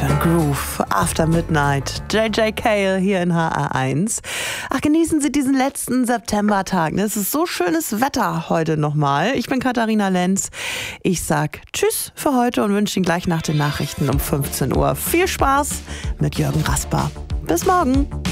für ein Groove. After Midnight. JJ Cale hier in HR1. Ach, genießen Sie diesen letzten Septembertag. Es ist so schönes Wetter heute nochmal. Ich bin Katharina Lenz. Ich sag Tschüss für heute und wünsche Ihnen gleich nach den Nachrichten um 15 Uhr viel Spaß mit Jürgen Rasper. Bis morgen.